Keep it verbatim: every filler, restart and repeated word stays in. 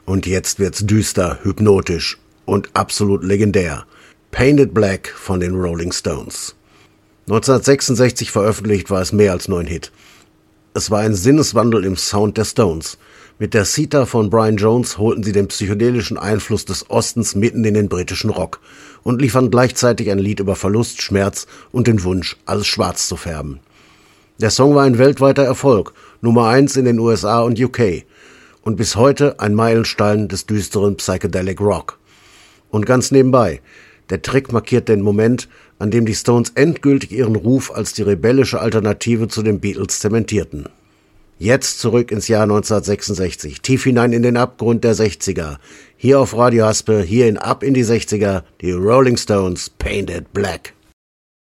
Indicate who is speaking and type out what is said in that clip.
Speaker 1: Und jetzt wird's düster, hypnotisch und absolut legendär. Painted Black von den Rolling Stones. neunzehnhundertsechsundsechzig veröffentlicht, war es mehr als nur ein Hit. Es war ein Sinneswandel im Sound der Stones. Mit der Cita von Brian Jones holten sie den psychedelischen Einfluss des Ostens mitten in den britischen Rock und liefern gleichzeitig ein Lied über Verlust, Schmerz und den Wunsch, alles schwarz zu färben. Der Song war ein weltweiter Erfolg, Nummer eins in den U S A und U K und bis heute ein Meilenstein des düsteren Psychedelic Rock. Und ganz nebenbei, der Trick markiert den Moment, an dem die Stones endgültig ihren Ruf als die rebellische Alternative zu den Beatles zementierten. Jetzt zurück ins Jahr neunzehnhundertsechsundsechzig, tief hinein in den Abgrund der sechziger. Hier auf Radio Haspe, hier in Ab in die sechziger, die Rolling Stones, Painted Black.